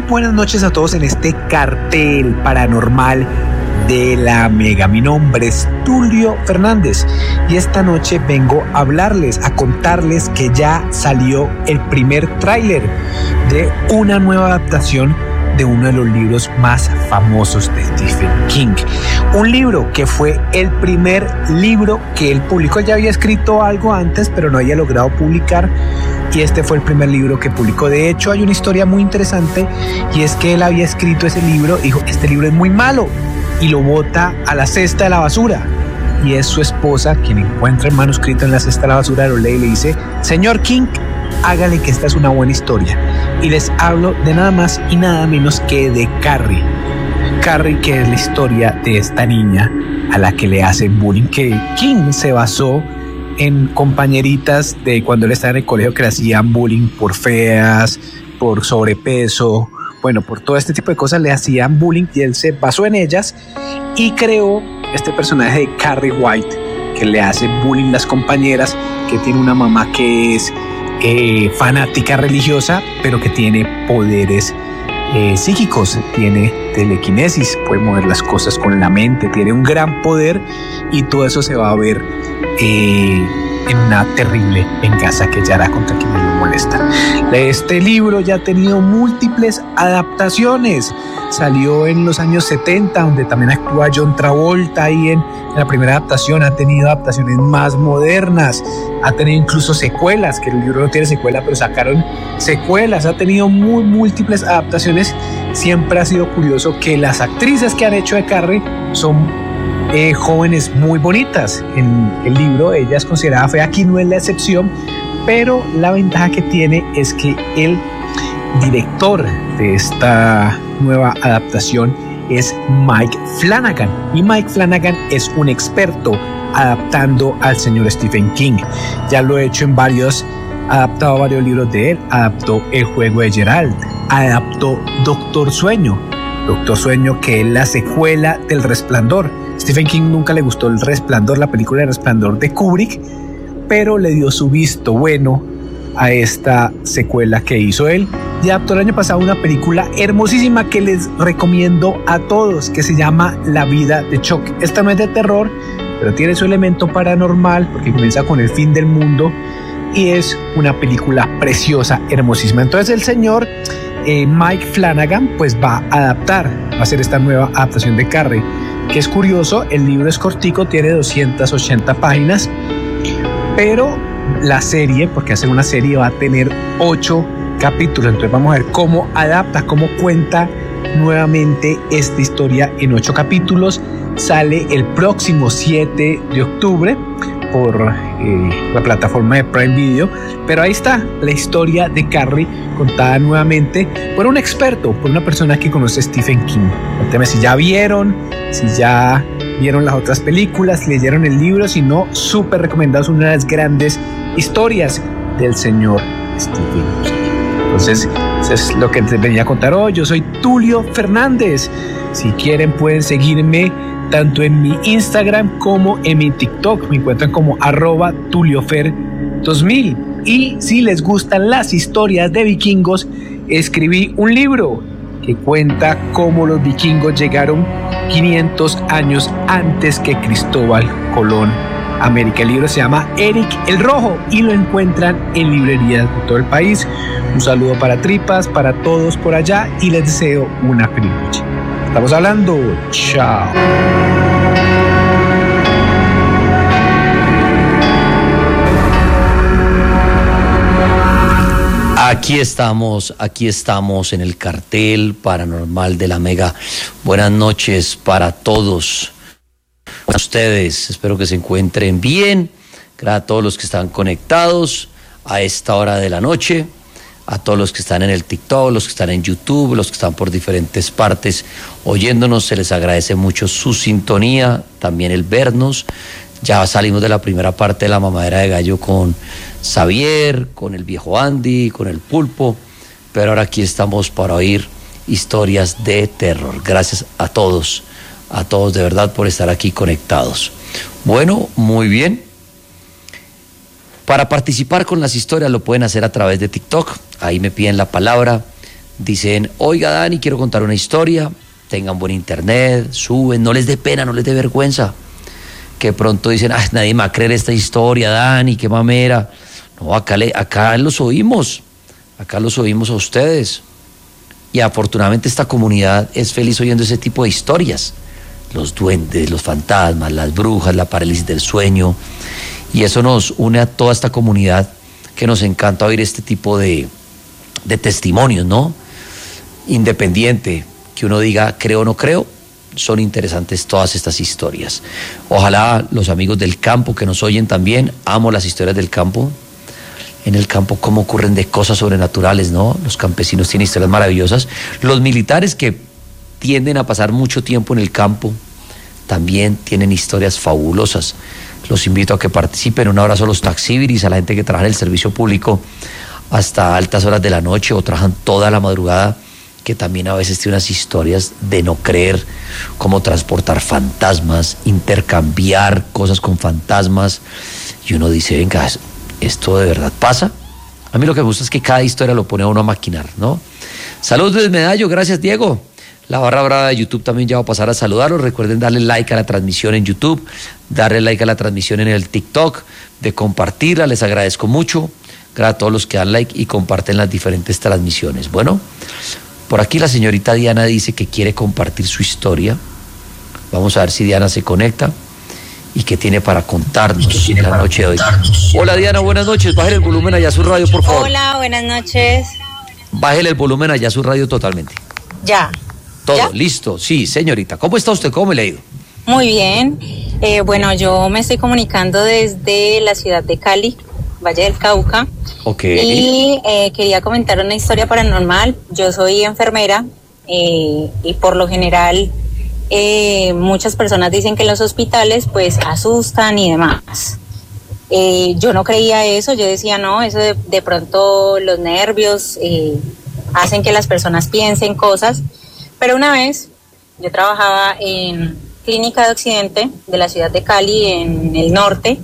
buenas noches a todos en este cartel paranormal de la Mega. Mi nombre es Tulio Fernández y esta noche vengo a hablarles, a contarles que ya salió el primer tráiler de una nueva adaptación de uno de los libros más famosos de Stephen King. Un libro que fue el primer libro que él publicó. Ya había escrito algo antes, pero no había logrado publicar, y este fue el primer libro que publicó. De hecho, hay una historia muy interesante, y es que él había escrito ese libro, dijo, este libro es muy malo, y lo bota a la cesta de la basura. Y es su esposa quien encuentra el manuscrito en la cesta de la basura, lo lee y le dice, señor King, hágale que esta es una buena historia. Y les hablo de nada más y nada menos que de Carrie. Carrie, que es la historia de esta niña a la que le hacen bullying, que King se basó en compañeritas de cuando él estaba en el colegio que le hacían bullying por feas, por sobrepeso, bueno, por todo este tipo de cosas le hacían bullying, y él se basó en ellas y creó este personaje de Carrie White, que le hace bullying las compañeras, que tiene una mamá que es fanática religiosa, pero que tiene poderes psíquicos, tiene telequinesis, puede mover las cosas con la mente, tiene un gran poder, y todo eso se va a ver en una terrible venganza que ella hará contra quienes lo molestan. Este libro ya ha tenido múltiples adaptaciones. Salió en los años 70, donde también actúa John Travolta ahí en la primera adaptación. Ha tenido adaptaciones más modernas, ha tenido incluso secuelas, que el libro no tiene secuela, pero sacaron secuelas. Ha tenido múltiples adaptaciones. Siempre ha sido curioso que las actrices que han hecho de Carrie son jóvenes muy bonitas. En el libro ella es considerada fea, aquí no es la excepción, pero la ventaja que tiene es que el director de esta nueva adaptación es Mike Flanagan, y Mike Flanagan es un experto adaptando al señor Stephen King. Ya lo he hecho en adaptado varios libros de él. Adaptó El juego de Geralt, adaptó Doctor Sueño, que es la secuela del Resplandor. Stephen King nunca le gustó El Resplandor, la película de Resplandor de Kubrick, pero le dio su visto bueno a esta secuela que hizo él. Y adaptó el año pasado una película hermosísima que les recomiendo a todos, que se llama La vida de Chuck. Esta no es de terror, pero tiene su elemento paranormal, porque comienza con el fin del mundo, y es una película preciosa, hermosísima. Entonces el señor Mike Flanagan pues va a hacer esta nueva adaptación de Carrie, que es curioso. El libro es cortico, tiene 280 páginas, pero la serie, porque hacer una serie, va a tener 8 capítulos. Entonces vamos a ver cómo adapta, cómo cuenta nuevamente esta historia en 8 capítulos. Sale el próximo 7 de octubre por la plataforma de Prime Video, pero ahí está la historia de Carrie contada nuevamente por un experto, por una persona que conoce a Stephen King. Cuéntame si ya vieron las otras películas, leyeron el libro. Si no, súper recomendado, es una de las grandes historias del señor Stephen King. Entonces, eso es lo que les venía a contar hoy. Yo soy Tulio Fernández. Si quieren pueden seguirme tanto en mi Instagram como en mi TikTok. Me encuentran como @TulioFer2000. Y si les gustan las historias de vikingos, escribí un libro que cuenta cómo los vikingos llegaron 500 años antes que Cristóbal Colón a América. El libro se llama Eric el Rojo y lo encuentran en librerías de todo el país. Un saludo para Tripas, para todos por allá, y les deseo una feliz noche. Estamos hablando. Chao. Aquí estamos en el cartel paranormal de la Mega. Buenas noches para todos. A ustedes, espero que se encuentren bien. Gracias a todos los que están conectados a esta hora de la noche, a todos los que están en el TikTok, los que están en YouTube, los que están por diferentes partes oyéndonos. Se les agradece mucho su sintonía, también el vernos. Ya salimos de la primera parte de la mamadera de gallo con Xavier, con el viejo Andy, con el Pulpo, pero ahora aquí estamos para oír historias de terror. Gracias a todos de verdad por estar aquí conectados. Bueno, muy bien. Para participar con las historias lo pueden hacer a través de TikTok. Ahí me piden la palabra dicen, oiga Dani, quiero contar una historia, tengan buen internet, suben, no les dé pena, no les dé vergüenza, que pronto dicen, nadie me va a creer esta historia, Dani, qué mamera. No, acá los oímos a ustedes, y afortunadamente esta comunidad es feliz oyendo ese tipo de historias, los duendes, los fantasmas, las brujas, la parálisis del sueño, y eso nos une a toda esta comunidad que nos encanta oír este tipo de testimonios, ¿no? Independiente que uno diga creo o no creo, son interesantes todas estas historias. Ojalá los amigos del campo que nos oyen también, amo las historias del campo. En el campo cómo ocurren de cosas sobrenaturales, ¿no? Los campesinos tienen historias maravillosas. Los militares que tienden a pasar mucho tiempo en el campo también tienen historias fabulosas. Los invito a que participen. Un abrazo a los taxíbiris, a la gente que trabaja en el servicio público hasta altas horas de la noche o trabajan toda la madrugada, que también a veces tienen unas historias de no creer, cómo transportar fantasmas, intercambiar cosas con fantasmas, y uno dice, venga, ¿esto de verdad pasa? A mí lo que me gusta es que cada historia lo pone a uno a maquinar, ¿no? Saludos desde Medallo, gracias Diego. La barra brava de YouTube también ya va a pasar a saludarlos. Recuerden darle like a la transmisión en YouTube, darle like a la transmisión en el TikTok, de compartirla, les agradezco mucho. Gracias a todos los que dan like y comparten las diferentes transmisiones. Bueno, por aquí la señorita Diana dice que quiere compartir su historia. Vamos a ver si Diana se conecta y qué tiene para contarnos en la noche de hoy. Hola Diana, buenas noches. Bájale el volumen allá a su radio, por favor. Hola, buenas noches. Bájale el volumen allá a su radio totalmente. Ya. Todo, ¿Ya? listo. Sí, señorita. ¿Cómo está usted? ¿Cómo me le ha ido? Muy bien. Bueno, yo me estoy comunicando desde la ciudad de Cali, Valle del Cauca. Ok. Y quería comentar una historia paranormal. Yo soy enfermera y por lo general muchas personas dicen que los hospitales pues asustan y demás. Yo no creía eso, yo decía no, eso de pronto los nervios hacen que las personas piensen cosas. Pero una vez yo trabajaba en Clínica de Occidente de la ciudad de Cali, en el norte,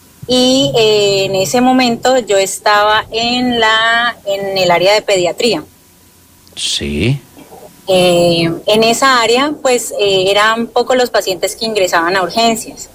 y en ese momento yo estaba en el área de pediatría. Sí. En esa área, pues eran pocos los pacientes que ingresaban a urgencias.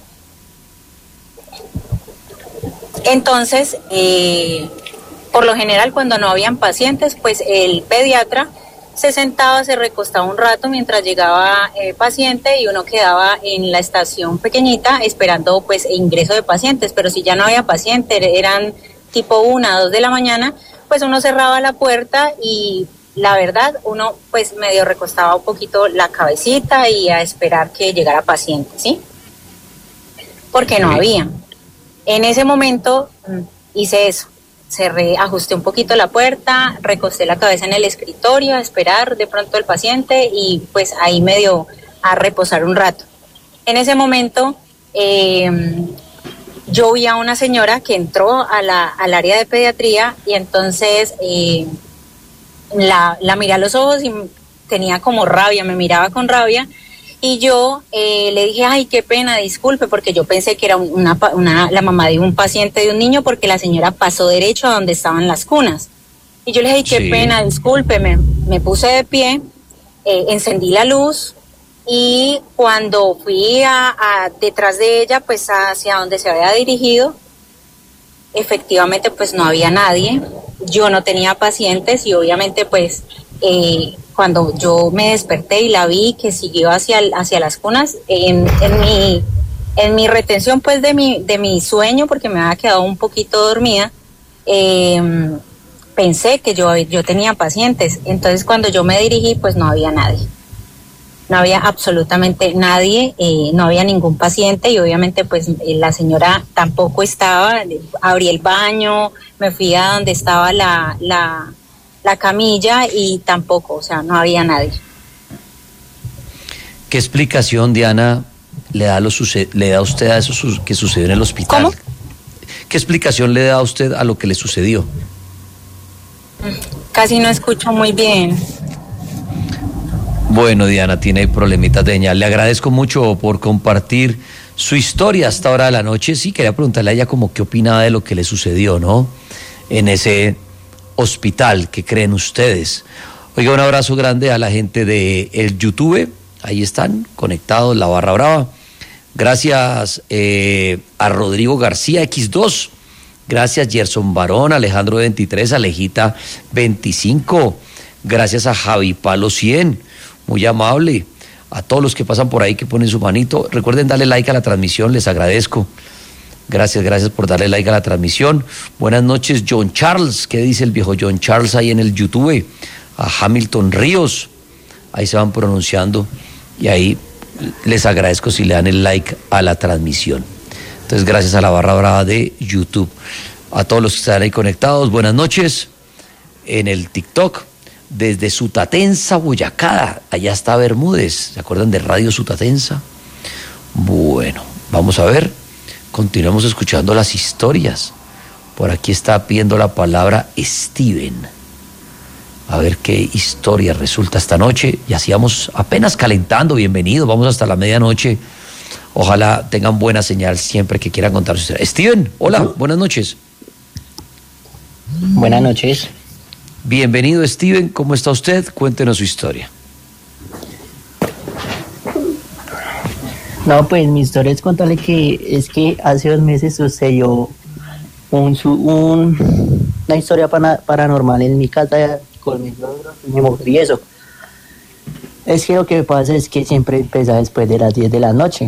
Entonces, por lo general, cuando no habían pacientes, pues el pediatra se sentaba, se recostaba un rato mientras llegaba paciente y uno quedaba en la estación pequeñita esperando pues ingreso de pacientes, pero si ya no había paciente, eran tipo 1, 2 de la mañana, pues uno cerraba la puerta y la verdad uno pues medio recostaba un poquito la cabecita y a esperar que llegara paciente, ¿sí? Porque no había. En ese momento hice eso. Ajusté un poquito la puerta, recosté la cabeza en el escritorio a esperar de pronto el paciente y pues ahí medio a reposar un rato. En ese momento yo vi a una señora que entró al área de pediatría y entonces la miré a los ojos y tenía como rabia, me miraba con rabia. Y yo le dije, ay, qué pena, disculpe, porque yo pensé que era la mamá de un paciente de un niño, porque la señora pasó derecho a donde estaban las cunas. Y yo le dije, qué pena, discúlpeme. Me puse de pie, encendí la luz, y cuando fui detrás de ella, pues hacia donde se había dirigido, efectivamente, pues no había nadie. Yo no tenía pacientes y obviamente, pues... cuando yo me desperté y la vi que siguió hacia las cunas, en mi retención pues de mi sueño, porque me había quedado un poquito dormida, pensé que yo tenía pacientes. Entonces cuando yo me dirigí pues no había nadie, no había absolutamente nadie, no había ningún paciente y obviamente pues la señora tampoco estaba. Abrí el baño, me fui a donde estaba la camilla y tampoco, o sea, no había nadie. ¿Qué explicación, Diana, le da a usted a eso que sucedió en el hospital? ¿Cómo? ¿Qué explicación le da a usted a lo que le sucedió? Casi no escucho muy bien. Bueno, Diana, tiene problemitas de señal. Le agradezco mucho por compartir su historia hasta ahora de la noche. Sí, quería preguntarle a ella como qué opinaba de lo que le sucedió, ¿no? En ese hospital, ¿qué creen ustedes? Oiga, un abrazo grande a la gente de el YouTube. Ahí están conectados, la barra brava. Gracias a Rodrigo García X2. Gracias Gerson Barón, Alejandro 23, Alejita 25. Gracias a Javi Palo 100. Muy amable. A todos los que pasan por ahí, que ponen su manito. Recuerden darle like a la transmisión, les agradezco. Gracias por darle like a la transmisión. Buenas noches, John Charles. ¿Qué dice el viejo John Charles ahí en el YouTube? A Hamilton Ríos. Ahí se van pronunciando. Y ahí les agradezco si le dan el like a la transmisión. Entonces, gracias a la barra brava de YouTube. A todos los que están ahí conectados, buenas noches. En el TikTok, desde Sutatensa, Boyacá. Allá está Bermúdez. ¿Se acuerdan de Radio Sutatensa? Bueno, vamos a ver. Continuamos escuchando las historias. Por aquí está pidiendo la palabra Steven. A ver qué historia resulta esta noche. Y así vamos apenas calentando. Bienvenidos, vamos hasta la medianoche. Ojalá tengan buena señal siempre que quieran contar su historia. Steven, hola, buenas noches. Buenas noches. Bienvenido, Steven. ¿Cómo está usted? Cuéntenos su historia. No, pues mi historia es contarle que hace 2 meses sucedió una historia paranormal en mi casa con mi mujer y eso. Es que lo que pasa es que siempre empieza después de las 10 de la noche.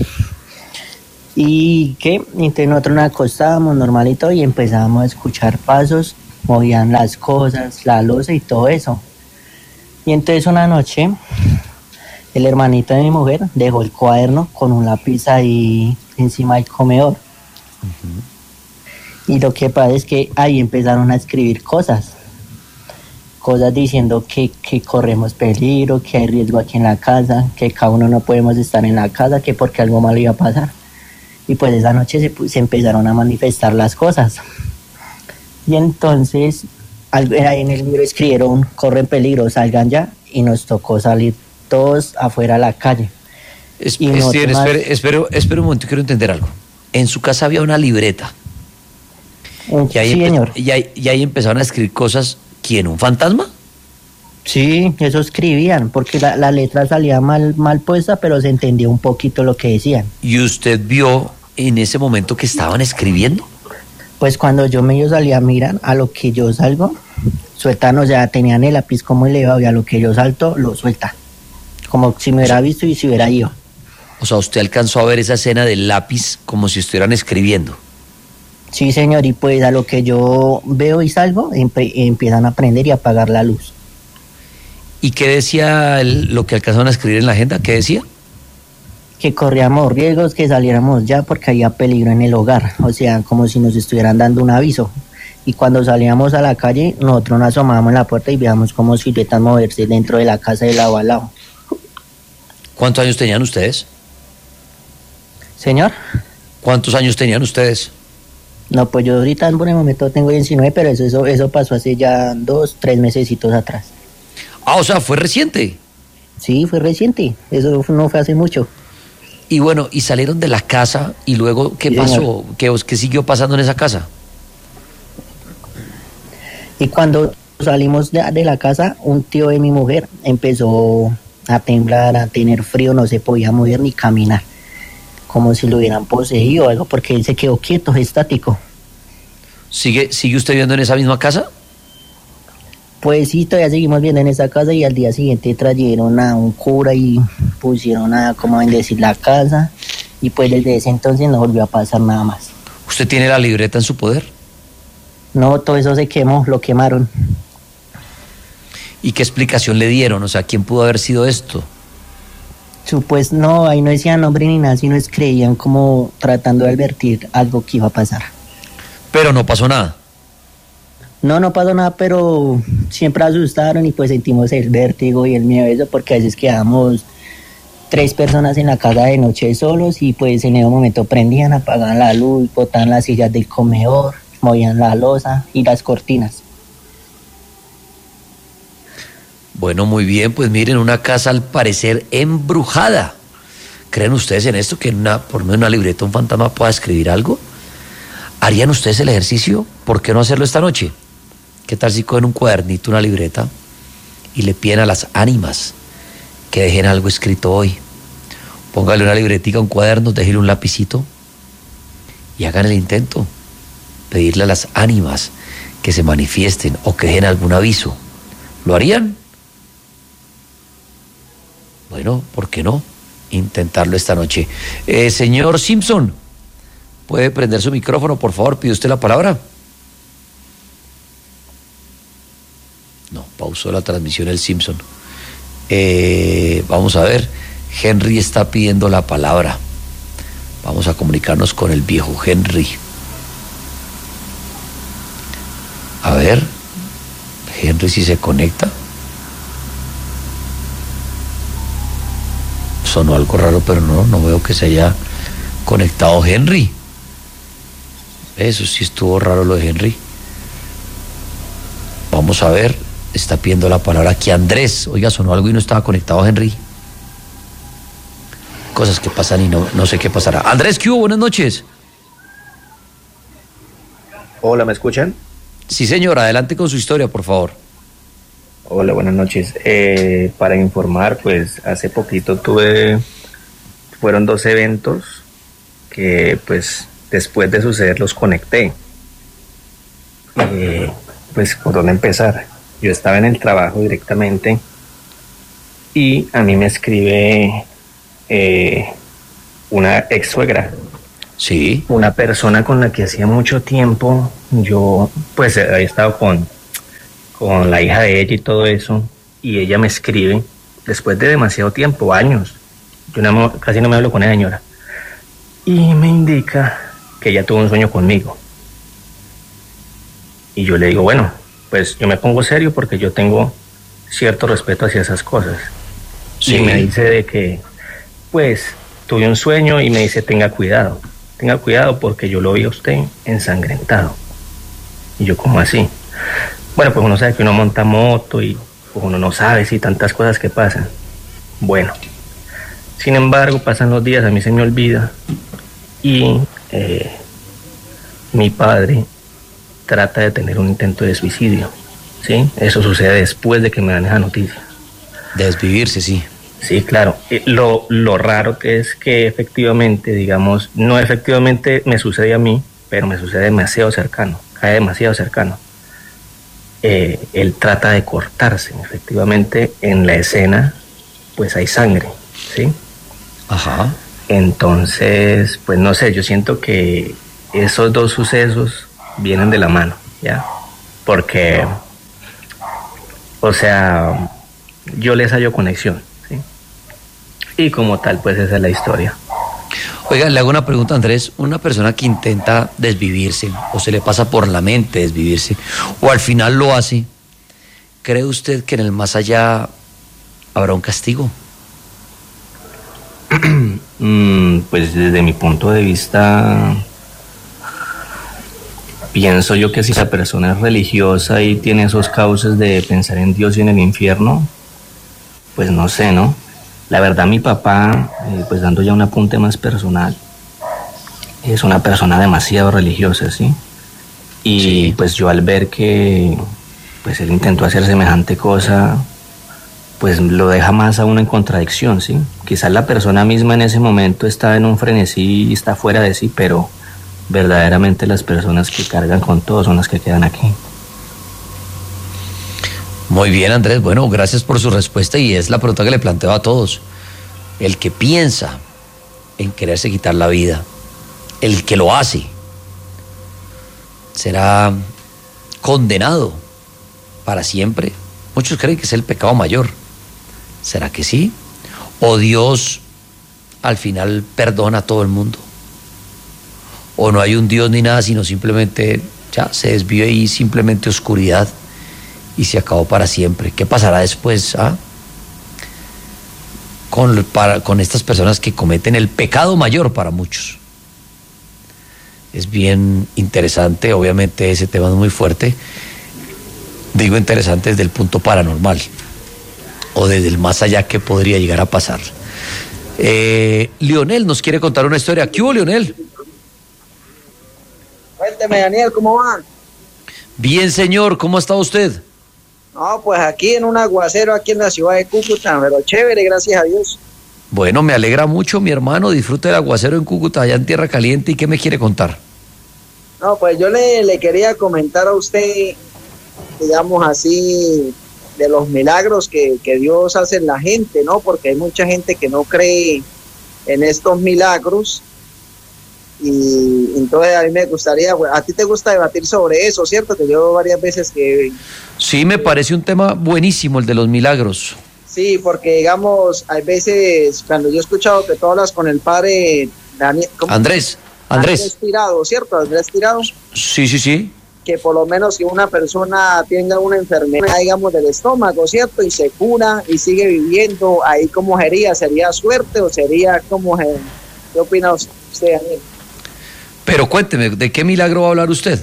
Y que entonces nosotros nos acostábamos normalito y empezábamos a escuchar pasos, movían las cosas, la loza y todo eso. Y entonces una noche el hermanito de mi mujer dejó el cuaderno con un lápiz ahí encima del comedor. Y lo que pasa es que ahí empezaron a escribir cosas diciendo que corremos peligro, que hay riesgo aquí en la casa, que cada uno no podemos estar en la casa, que porque algo malo iba a pasar. Y pues esa noche se empezaron a manifestar las cosas. Y entonces ahí en el libro escribieron, corren peligro, salgan ya, y nos tocó salir todos afuera a la calle. Espera un momento, quiero entender algo. En su casa había una libreta. Sí, señor. Y ahí empezaron a escribir cosas. ¿Quién? ¿Un fantasma? Sí, eso escribían, porque la letra salía mal puesta, pero se entendía un poquito lo que decían. ¿Y usted vio en ese momento que estaban escribiendo? Pues cuando yo medio salía a mirar, a lo que yo salgo, sueltan, o sea, tenían el lápiz como elevado y a lo que yo salto, lo suelta. Como si me hubiera visto y si hubiera ido. O sea, usted alcanzó a ver esa escena del lápiz como si estuvieran escribiendo. Sí, señor, y pues a lo que yo veo y salgo, empiezan a prender y a apagar la luz. ¿Y qué decía lo que alcanzaron a escribir en la agenda? ¿Qué decía? Que corríamos riesgos, que saliéramos ya porque había peligro en el hogar. O sea, como si nos estuvieran dando un aviso. Y cuando salíamos a la calle, nosotros nos asomábamos en la puerta y veíamos como siluetas moverse dentro de la casa de lado a lado. ¿Cuántos años tenían ustedes? ¿Señor? ¿Cuántos años tenían ustedes? No, pues yo ahorita por el momento tengo 19, pero eso pasó hace ya 2, 3 mesecitos atrás. Ah, o sea, fue reciente. Sí, fue reciente, eso no fue hace mucho. Y bueno, y salieron de la casa y luego, ¿qué pasó? ¿Qué siguió pasando en esa casa? Y cuando salimos de la casa, un tío de mi mujer empezó a temblar, a tener frío, no se podía mover ni caminar, como si lo hubieran poseído o algo, porque él se quedó quieto, estático. ¿Sigue usted viviendo en esa misma casa? Pues sí, todavía seguimos viendo en esa casa y al día siguiente trajeron a un cura y pusieron a como bendecir la casa y pues desde ese entonces no volvió a pasar nada más. ¿Usted tiene la libreta en su poder? No, todo eso se quemó, lo quemaron. ¿Y qué explicación le dieron? O sea, ¿quién pudo haber sido esto? Pues no, ahí no decían nombre ni nada, sino creían como tratando de advertir algo que iba a pasar. Pero no pasó nada. No pasó nada, pero siempre asustaron y pues sentimos el vértigo y el miedo de eso, porque a veces quedamos 3 personas en la casa de noche solos y pues en ese momento prendían, apagaban la luz, botaban las sillas del comedor, movían la loza y las cortinas. Bueno, muy bien, pues miren, una casa al parecer embrujada. ¿Creen ustedes en esto, que por medio de una libreta un fantasma pueda escribir algo? ¿Harían ustedes el ejercicio? ¿Por qué no hacerlo esta noche? ¿Qué tal si cogen un cuadernito, una libreta y le piden a las ánimas que dejen algo escrito hoy. Póngale una libretica, un cuaderno, déjele un lapicito y hagan el intento. Pedirle a las ánimas que se manifiesten o que dejen algún aviso. ¿Lo harían? Bueno, ¿por qué no? Intentarlo esta noche. Señor Simpson, ¿puede prender su micrófono, por favor? ¿Pide usted la palabra? No, pausó la transmisión el Simpson. Vamos a ver. Henry está pidiendo la palabra. Vamos a comunicarnos con el viejo Henry. A ver, Henry, si se conecta. Sonó algo raro, pero no veo que se haya conectado Henry. Eso sí estuvo raro lo de Henry. Vamos a ver, está pidiendo la palabra aquí Andrés. Oiga, sonó algo y no estaba conectado Henry. Cosas que pasan y no sé qué pasará. Andrés, ¿qué hubo? Buenas noches. Hola, ¿me escuchan? Sí, señor, adelante con su historia, por favor. Hola, buenas noches. Para informar, pues hace poquito fueron 2 eventos que pues después de suceder los conecté. Pues por dónde empezar. Yo estaba en el trabajo directamente y a mí me escribe una ex suegra. Sí. Una persona con la que hacía mucho tiempo yo pues había estado con la hija de ella y todo eso, y ella me escribe después de demasiado tiempo, años. Yo casi no me hablo con esa señora, y me indica que ella tuvo un sueño conmigo. Y yo le digo, bueno, pues yo me pongo serio porque yo tengo cierto respeto hacia esas cosas. Sí. Y me dice de que pues tuve un sueño, y me dice tenga cuidado porque yo lo vi a usted ensangrentado. Y yo, ¿cómo así? Bueno, pues uno sabe que uno monta moto y pues uno no sabe si tantas cosas que pasan. Bueno, sin embargo, pasan los días, a mí se me olvida, y mi padre trata de tener un intento de suicidio, ¿sí? Eso sucede después de que me dan esa noticia. De desvivirse, sí. Sí, claro. Lo raro que es que efectivamente, digamos, no efectivamente me sucede a mí, pero me sucede demasiado cercano, cae demasiado cercano. Él trata de cortarse, efectivamente en la escena pues hay sangre, ¿sí? Ajá. Entonces, pues no sé, yo siento que esos 2 sucesos vienen de la mano, ¿ya? Porque, o sea, yo les hallo conexión, ¿sí? Y como tal, pues esa es la historia. Oiga, le hago una pregunta, Andrés. Una persona que intenta desvivirse, o se le pasa por la mente desvivirse, o al final lo hace, ¿cree usted que en el más allá habrá un castigo? Pues desde mi punto de vista, pienso yo que si esa persona es religiosa y tiene esos cauces de pensar en Dios y en el infierno, pues no sé, ¿no? La verdad, mi papá, pues dando ya un apunte más personal, es una persona demasiado religiosa, ¿sí? Y sí, pues yo al ver que pues él intentó hacer semejante cosa, pues lo deja más a uno en contradicción, ¿sí? Quizás la persona misma en ese momento está en un frenesí y está fuera de sí, pero verdaderamente las personas que cargan con todo son las que quedan aquí. Muy bien, Andrés. Bueno, gracias por su respuesta, y es la pregunta que le planteo a todos. El que piensa en quererse quitar la vida, el que lo hace, ¿será condenado para siempre? Muchos creen que es el pecado mayor. ¿Será que sí? ¿O Dios al final perdona a todo el mundo? ¿O no hay un Dios ni nada, sino simplemente ya se desvió y simplemente oscuridad y se acabó para siempre? ¿Qué pasará después con estas personas que cometen el pecado mayor para muchos? Es bien interesante. Obviamente ese tema es muy fuerte. Digo interesante desde el punto paranormal o desde el más allá que podría llegar a pasar. Lionel nos quiere contar una historia. ¿Qué hubo, Lionel? Cuénteme, Daniel, ¿cómo va? Bien, señor, ¿cómo está usted? No, pues aquí en un aguacero, aquí en la ciudad de Cúcuta, pero chévere, gracias a Dios. Bueno, me alegra mucho, mi hermano. Disfrute del aguacero en Cúcuta, allá en Tierra Caliente. ¿Y qué me quiere contar? No, pues yo le quería comentar a usted, digamos así, de los milagros que Dios hace en la gente, ¿no? Porque hay mucha gente que no cree en estos milagros. Y entonces a mí me gustaría, a ti te gusta debatir sobre eso, ¿cierto? Que yo varias veces que... Sí, me parece un tema buenísimo el de los milagros. Sí, porque digamos, hay veces cuando yo he escuchado que tú hablas con el padre Daniel, Andrés Tirado, ¿cierto? Andrés Tirado. Sí. Que por lo menos si una persona tenga una enfermedad, digamos, del estómago, ¿cierto? Y se cura y sigue viviendo, ahí cómo sería suerte o sería como... ¿Qué opina usted, Daniel? Pero cuénteme, ¿de qué milagro va a hablar usted?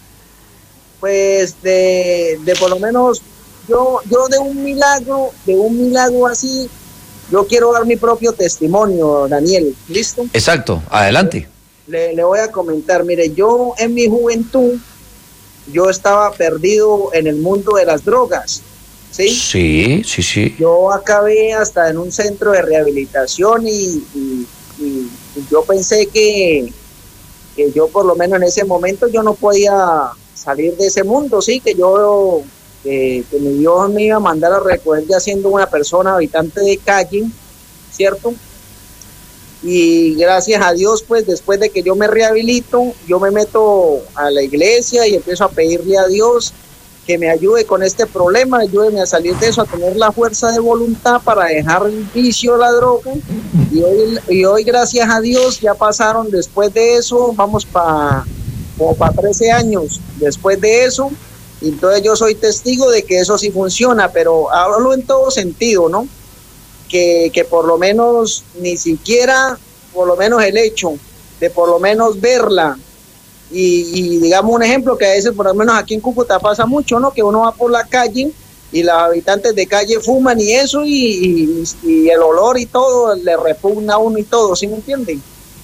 Pues de por lo menos yo de un milagro así, yo quiero dar mi propio testimonio, Daniel, ¿listo? Exacto, adelante. Le voy a comentar, mire, yo en mi juventud, yo estaba perdido en el mundo de las drogas, ¿sí? Sí. Yo acabé hasta en un centro de rehabilitación y yo pensé que yo por lo menos en ese momento yo no podía salir de ese mundo, sí, que mi Dios me iba a mandar a recoger ya siendo una persona habitante de calle, ¿cierto? Y gracias a Dios, pues después de que yo me rehabilito, yo me meto a la iglesia y empiezo a pedirle a Dios que me ayude con este problema, ayúdeme a salir de eso, a tener la fuerza de voluntad para dejar el vicio, la droga. Y hoy gracias a Dios, ya pasaron después de eso, vamos como para 13 años después de eso, y entonces yo soy testigo de que eso sí funciona, pero hablo en todo sentido, ¿no? Que por lo menos ni siquiera, por lo menos el hecho de por lo menos verla, y digamos un ejemplo que a veces por lo menos aquí en Cúcuta pasa mucho, ¿no? Que uno va por la calle y los habitantes de calle fuman y eso, y el olor y todo le repugna a uno y todo, ¿sí me entienden?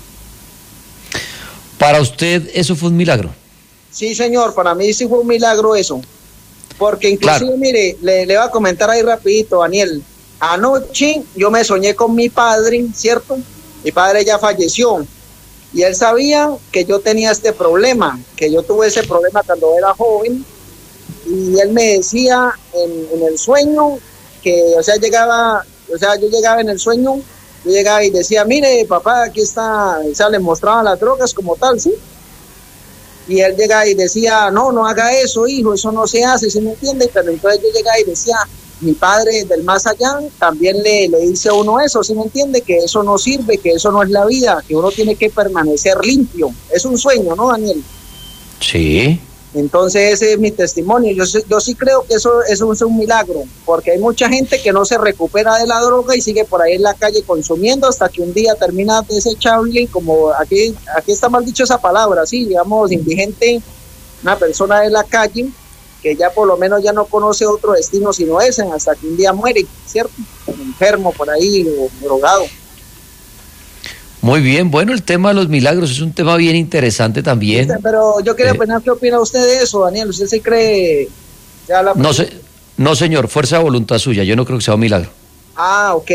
¿Para usted eso fue un milagro? Sí, señor, para mí sí fue un milagro eso, porque inclusive, claro. Mire, le voy a comentar ahí rapidito, Daniel. Anoche yo me soñé con mi padre, ¿cierto? Mi padre ya falleció y él sabía que yo tenía este problema, que yo tuve ese problema cuando era joven, y él me decía en el sueño que, yo llegaba en el sueño, yo llegaba y decía, mire papá, aquí está, o sea, le mostraba las drogas como tal, ¿sí? Y él llegaba y decía, no haga eso, hijo, eso no se hace, ¿sí me entiende? Pero entonces yo llegaba y decía, mi padre del más allá también le dice a uno eso, ¿sí me entiende? Que eso no sirve, que eso no es la vida, que uno tiene que permanecer limpio. Es un sueño, ¿no, Daniel? Sí. Entonces ese es mi testimonio. Yo sí creo que eso es un milagro, porque hay mucha gente que no se recupera de la droga y sigue por ahí en la calle consumiendo hasta que un día termina desechable, y como aquí está mal dicho esa palabra, sí, digamos, indigente, una persona de la calle que ya por lo menos ya no conoce otro destino sino ese, hasta que un día muere, ¿cierto? Enfermo por ahí o drogado. Muy bien, bueno, el tema de los milagros es un tema bien interesante también. Pero yo quería opinar, ¿qué opina usted de eso, Daniel? ¿Usted se cree? No, señor, fuerza de voluntad suya, yo no creo que sea un milagro. Ah, ok.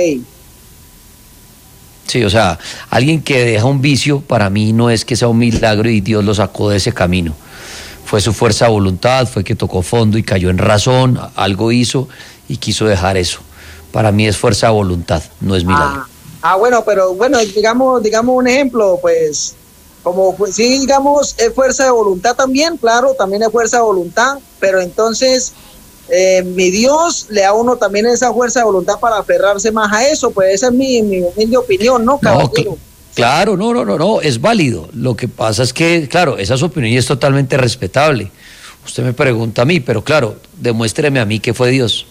Sí, o sea, alguien que deja un vicio, para mí no es que sea un milagro y Dios lo sacó de ese camino. Fue su fuerza de voluntad, fue que tocó fondo y cayó en razón, algo hizo y quiso dejar eso. Para mí es fuerza de voluntad, no es milagro. Bueno, pero bueno, digamos un ejemplo, pues, como pues, sí, digamos, es fuerza de voluntad también, claro, también es fuerza de voluntad, pero entonces mi Dios le da a uno también esa fuerza de voluntad para aferrarse más a eso, pues esa es mi humilde opinión, ¿no, caballero? Claro, no, es válido. Lo que pasa es que, claro, esa es su opinión y es totalmente respetable. Usted me pregunta a mí, pero claro, demuéstreme a mí que fue Dios.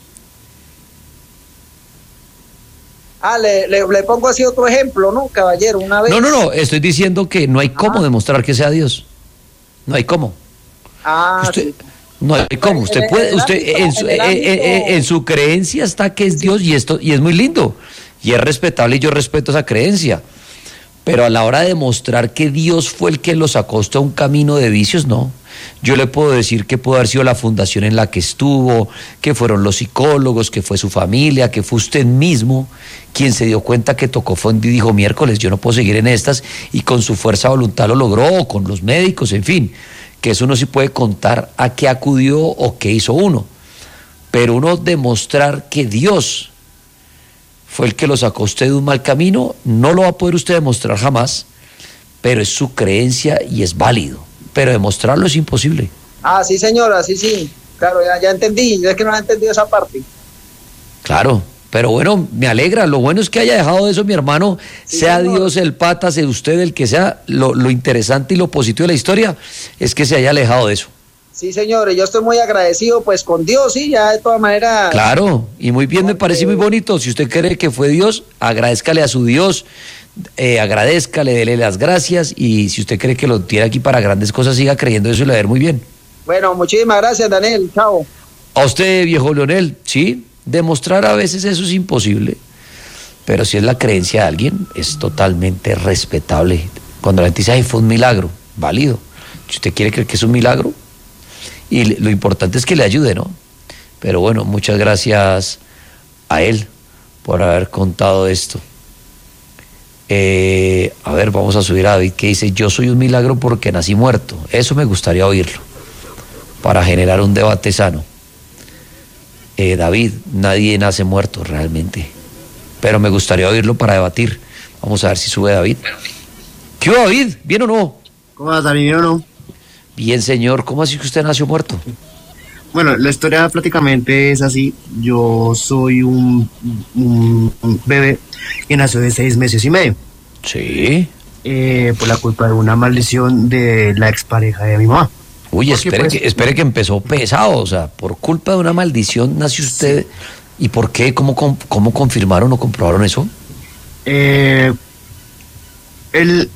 Le pongo así otro ejemplo, ¿no, caballero? Una vez... No, estoy diciendo que no hay cómo demostrar que sea Dios. No hay cómo. Sí. No hay cómo. Usted puede, en su creencia está que es Dios y es muy lindo y es respetable y yo respeto esa creencia. Pero a la hora de demostrar que Dios fue el que lo sacó a usted a un camino de vicios, no. Yo le puedo decir que pudo haber sido la fundación en la que estuvo, que fueron los psicólogos, que fue su familia, que fue usted mismo quien se dio cuenta que tocó fondo y dijo, miércoles, yo no puedo seguir en estas, y con su fuerza de voluntad lo logró, o con los médicos, en fin, que eso no se puede contar a qué acudió o qué hizo uno. Pero uno demostrar que Dios fue el que lo sacó a usted de un mal camino, no lo va a poder usted demostrar jamás, pero es su creencia y es válido. Pero demostrarlo es imposible. Ah, sí, señora, sí. Claro, ya entendí. Yo es que no he entendido esa parte. Claro, pero bueno, me alegra. Lo bueno es que haya dejado de eso, mi hermano. Sí, sea señor. Dios el pata, sea usted el que sea. Lo interesante y lo positivo de la historia es que se haya alejado de eso. Sí, señor, yo estoy muy agradecido pues con Dios, sí, ya de todas maneras. Claro, y muy bien, me parece muy bonito. Si usted cree que fue Dios, agradézcale a su Dios, agradézcale, dele las gracias, y si usted cree que lo tiene aquí para grandes cosas, siga creyendo eso y le va a ir muy bien. Bueno, muchísimas gracias, Daniel, chao. A usted, viejo Leonel, sí, demostrar a veces eso es imposible, pero si es la creencia de alguien, es totalmente respetable. Cuando la gente dice, ay, fue un milagro, válido. Si usted quiere creer que es un milagro, y lo importante es que le ayude, ¿no? Pero bueno, muchas gracias a él por haber contado esto. A ver, vamos a subir a David, que dice, yo soy un milagro porque nací muerto. Eso me gustaría oírlo, para generar un debate sano. David, nadie nace muerto realmente, pero me gustaría oírlo para debatir. Vamos a ver si sube David. ¿Qué hubo, David? ¿Bien o no? ¿Cómo vas, David? ¿Bien o no? Bien, señor. ¿Cómo así que usted nació muerto? Bueno, la historia prácticamente es así. Yo soy un bebé que nació de 6 meses y medio. Sí. Por la culpa de una maldición de la expareja de mi mamá. Uy, espere que empezó pesado. O sea, por culpa de una maldición nació usted. Sí. ¿Y por qué? ¿Cómo confirmaron o comprobaron eso? Él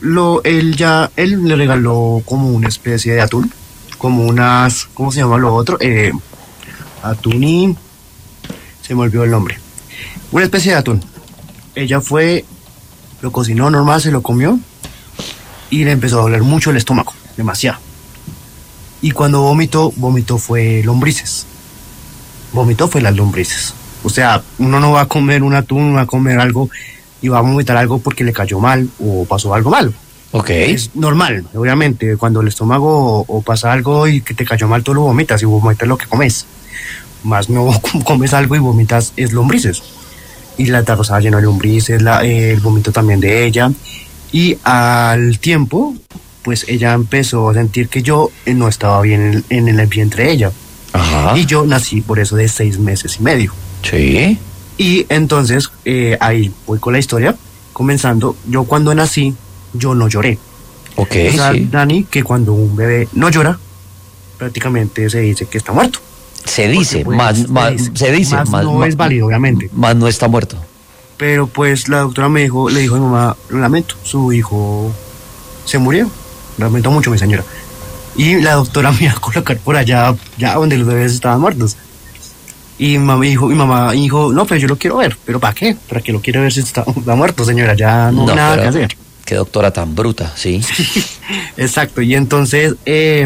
le regaló como una especie de atún, como unas, ¿cómo se llama lo otro? Atún y se me olvidó el nombre. Una especie de atún. Ella fue, lo cocinó normal, se lo comió y le empezó a doler mucho el estómago, demasiado. Y cuando vomitó fue lombrices. Vomitó fue las lombrices. O sea, uno no va a comer un atún, va a comer algo y va a vomitar algo porque le cayó mal o pasó algo malo. Ok. Es normal, obviamente, cuando el estómago o pasa algo y que te cayó mal, tú lo vomitas y vomitas lo que comes. Más no comes algo y vomitas es lombrices. Y la tarro estaba lleno de lombrices, el vómito también de ella. Y al tiempo, pues ella empezó a sentir que yo no estaba bien en el vientre de ella. Ajá. Y yo nací por eso de 6 meses y medio. Sí. Y entonces, ahí voy con la historia, comenzando. Yo cuando nací, yo no lloré. Ok, o sea, sí. Dani, que cuando un bebé no llora, prácticamente se dice que está muerto. Se dice, pues, más no es válido, obviamente. Más no está muerto. Pero pues la doctora le dijo a mi mamá, lo lamento, su hijo se murió. Lamento mucho, mi señora. Y la doctora me iba a colocar por allá, ya donde los bebés estaban muertos. Y mi mamá dijo, no, pero yo lo quiero ver. ¿Pero para qué? ¿Para qué lo quiere ver si está muerto, señora? Ya no hay nada que hacer. Qué doctora tan bruta, ¿sí? Exacto, y entonces,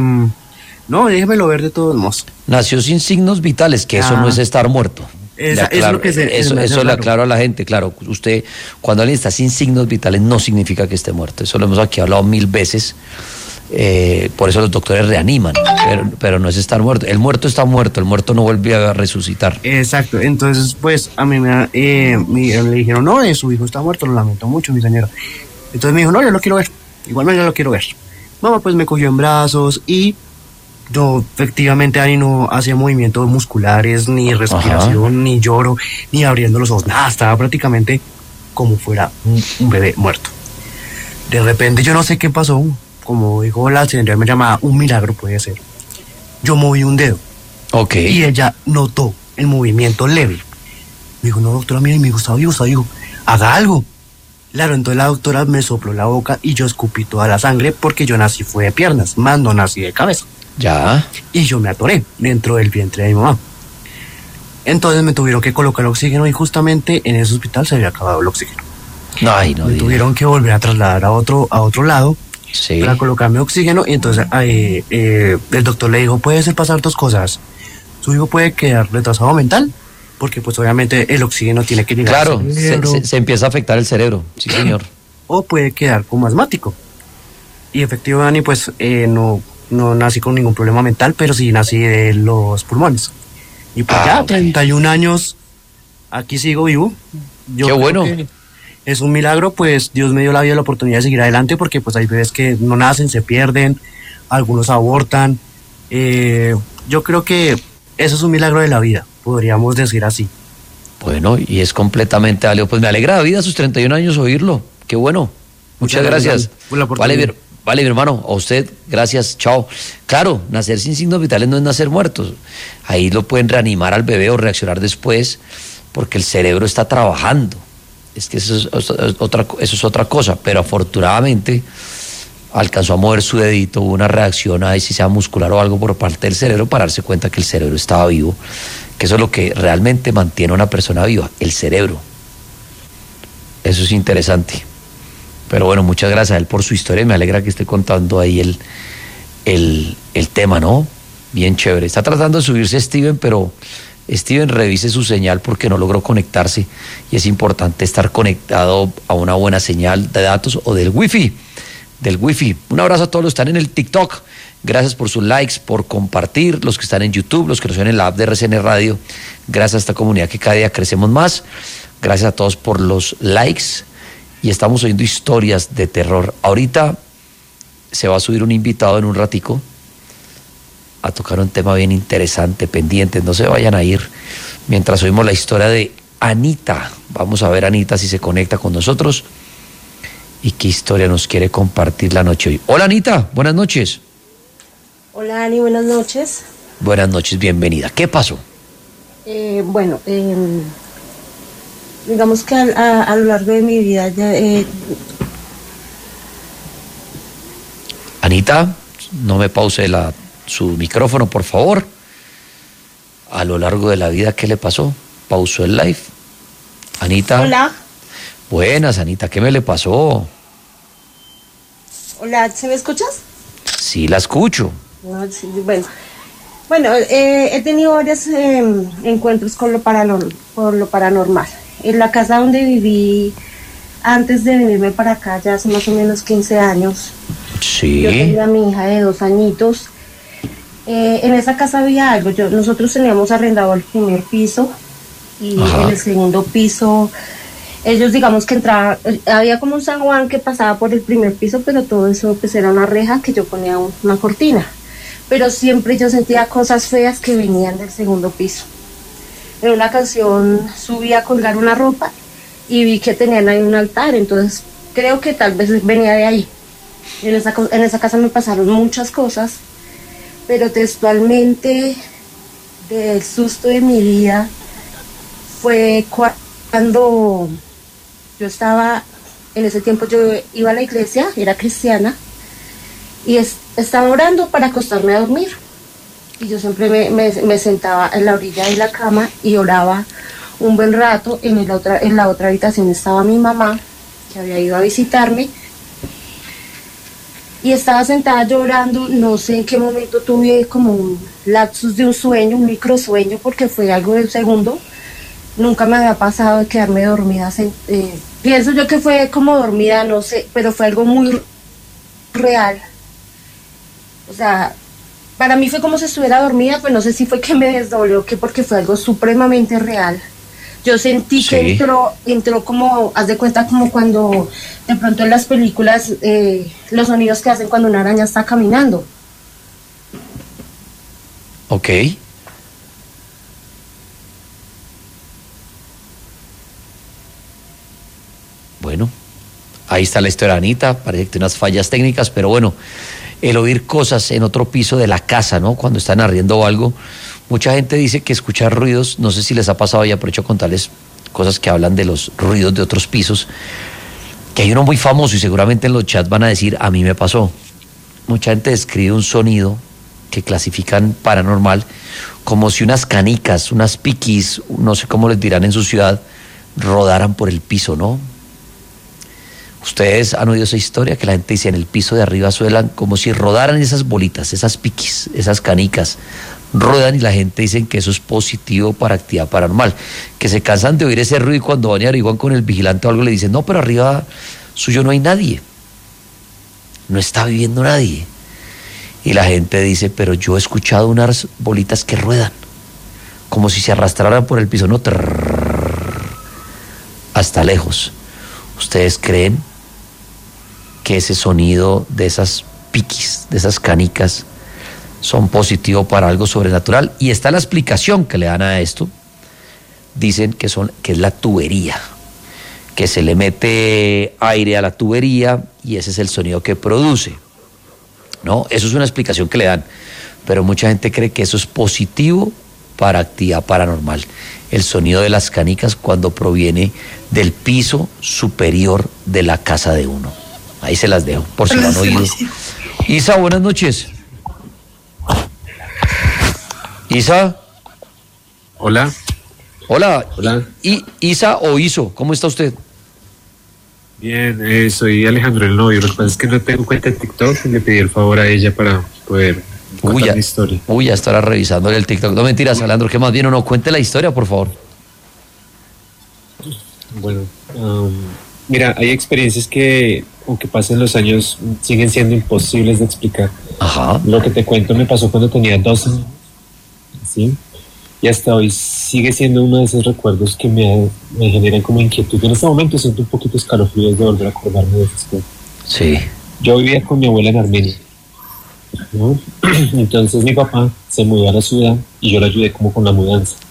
no, déjemelo ver de todos modos. Nació sin signos vitales, que eso no es estar muerto. Es lo que eso le aclaro a la gente, claro. Usted, cuando alguien está sin signos vitales, no significa que esté muerto. Eso lo hemos aquí hablado 1000 veces. Por eso los doctores reaniman, pero no es estar muerto. El muerto está muerto, el muerto no vuelve a resucitar. Exacto, entonces pues a mí me dijeron, no, su hijo está muerto, lo lamento mucho, mi señora. Entonces me dijo, no, yo lo quiero ver, igualmente lo quiero ver. Mamá pues me cogió en brazos y yo efectivamente ahí no hacía movimientos musculares, ni respiración, ajá, ni lloro, ni abriendo los ojos, nada, estaba prácticamente como fuera un bebé muerto. De repente yo no sé qué pasó, como dijo la señora, me llamaba un milagro, puede ser. Yo moví un dedo. Ok. Y ella notó el movimiento leve. Me dijo, no, doctora, mira, mi hijo está vivo, haga algo. Claro, entonces la doctora me sopló la boca y yo escupí toda la sangre porque yo nací fue de piernas, más no nací de cabeza. Ya. Y yo me atoré dentro del vientre de mi mamá. Entonces me tuvieron que colocar oxígeno y justamente en ese hospital se había acabado el oxígeno. Ay, no. Me tuvieron que volver a trasladar a otro lado Sí. para colocarme oxígeno. Y entonces el doctor le dijo, puede ser pasar dos cosas. Su hijo puede quedar retrasado mental, porque pues obviamente el oxígeno tiene que llegar Claro, al cerebro, se empieza a afectar el cerebro, sí señor. o puede quedar como asmático. Y efectivamente, pues no nací con ningún problema mental, pero sí nací de los pulmones. Y pues ya, ok. 31 años, aquí sigo vivo. Qué creo bueno. que es un milagro, pues Dios me dio la vida y la oportunidad de seguir adelante, porque pues hay bebés que no nacen, se pierden, algunos abortan. Yo creo que eso es un milagro de la vida, podríamos decir así. Bueno, y es completamente válido. Pues me alegra la vida a sus 31 años oírlo. Qué bueno. Muchas gracias. por la oportunidad. Vale, mi hermano, a usted, gracias, chao. Claro, nacer sin signos vitales no es nacer muertos. Ahí lo pueden reanimar al bebé o reaccionar después, porque el cerebro está trabajando. Es que eso es otra cosa, pero afortunadamente alcanzó a mover su dedito, hubo una reacción ahí, si sea muscular o algo por parte del cerebro, para darse cuenta que el cerebro estaba vivo, que eso es lo que realmente mantiene a una persona viva, el cerebro. Eso es interesante. Pero bueno, muchas gracias a él por su historia y me alegra que esté contando ahí el tema, ¿no? Bien chévere. Está tratando de subirse Steven, pero Steven, revise su señal porque no logró conectarse y es importante estar conectado a una buena señal de datos o del wifi. Un abrazo a todos los que están en el TikTok. Gracias por sus likes, por compartir, los que están en YouTube, los que nos ven en la app de RCN Radio. Gracias a esta comunidad que cada día crecemos más. Gracias a todos por los likes. Y estamos oyendo historias de terror. Ahorita se va a subir un invitado en un ratico a tocar un tema bien interesante, pendientes, no se vayan a ir mientras oímos la historia de Anita. Vamos a ver a Anita si se conecta con nosotros y qué historia nos quiere compartir la noche hoy. Hola Anita, buenas noches. Hola Ani, buenas noches. Buenas noches, bienvenida. ¿Qué pasó? Digamos que a lo largo de mi vida ya... Anita, no me pause su micrófono, por favor. A lo largo de la vida, ¿qué le pasó? Pausó el live. Anita. Hola. Buenas, Anita, ¿qué me le pasó? Hola, ¿se me escuchas? Sí, la escucho. No, sí, bueno, he tenido varios encuentros con lo paranormal. En la casa donde viví antes de venirme para acá, ya hace más o menos 15 años, Sí. yo tenía a mi hija de 2 añitos. En esa casa había algo. Nosotros teníamos arrendado el primer piso y Ajá. en el segundo piso, ellos digamos que entraban, había como un zaguán que pasaba por el primer piso, pero todo eso pues era una reja que yo ponía una cortina. Pero siempre yo sentía cosas feas que venían del segundo piso. En una ocasión subí a colgar una ropa y vi que tenían ahí un altar, entonces creo que tal vez venía de ahí. En esa casa me pasaron muchas cosas, pero textualmente del susto de mi vida fue cuando yo estaba, en ese tiempo yo iba a la iglesia, era cristiana, y estaba orando para acostarme a dormir. Y yo siempre me sentaba en la orilla de la cama y oraba un buen rato. En la otra habitación estaba mi mamá, que había ido a visitarme, y estaba sentada llorando. No sé en qué momento tuve como un lapsus de un sueño, un microsueño, porque fue algo de un segundo. Nunca me había pasado de quedarme dormida. Pienso yo que fue como dormida, no sé, pero fue algo muy real. O sea, para mí fue como si estuviera dormida, pues no sé si fue que me desdobló o qué, porque fue algo supremamente real. Yo sentí Sí. que entró como, haz de cuenta como cuando de pronto en las películas los sonidos que hacen cuando una araña está caminando. Ok. Bueno, ahí está la historia de Anita. Parece que tiene unas fallas técnicas, pero bueno, el oír cosas en otro piso de la casa, ¿no? Cuando están arriendo algo. Mucha gente dice que escuchar ruidos, no sé si les ha pasado, y aprovecho a contarles cosas que hablan de los ruidos de otros pisos, que hay uno muy famoso y seguramente en los chats van a decir, a mí me pasó. Mucha gente describe un sonido que clasifican paranormal como si unas canicas, unas piquis, no sé cómo les dirán en su ciudad, rodaran por el piso, ¿no? Ustedes han oído esa historia que la gente dice en el piso de arriba suelan como si rodaran esas bolitas, esas piquis, esas canicas, ruedan y la gente dice que eso es positivo para actividad paranormal, que se cansan de oír ese ruido y cuando van y averiguan con el vigilante o algo le dicen, no, pero arriba suyo no hay nadie, no está viviendo nadie. Y la gente dice, pero yo he escuchado unas bolitas que ruedan, como si se arrastraran por el piso, no, hasta lejos. ¿Ustedes creen que ese sonido de esas piquis, de esas canicas, son positivos para algo sobrenatural? Y está la explicación que le dan a esto. Dicen que es la tubería, que se le mete aire a la tubería y ese es el sonido que produce, ¿no? Eso es una explicación que le dan, pero mucha gente cree que eso es positivo para actividad paranormal. El sonido de las canicas cuando proviene del piso superior de la casa de uno. Ahí se las dejo, por si lo han oído. Isa, buenas noches. Isa. Hola. Hola. Hola. Isa o Iso, ¿cómo está usted? Bien, soy Alejandro el novio. Lo que pasa es que no tengo cuenta en TikTok y le pedí el favor a ella para poder contar mi historia. Ya estará revisando el TikTok. No mentiras, Alejandro, ¿qué más bien o no? Cuente la historia, por favor. Bueno, mira, hay experiencias que, aunque pasen los años, siguen siendo imposibles de explicar. Ajá. Lo que te cuento me pasó cuando tenía 12 años, ¿sí? Y hasta hoy sigue siendo uno de esos recuerdos que me generan como inquietud. En este momento siento un poquito escalofríos de volver a acordarme de esas cosas. Sí. Yo vivía con mi abuela en Armenia, ¿no? Entonces mi papá se mudó a la ciudad y yo le ayudé como con la mudanza.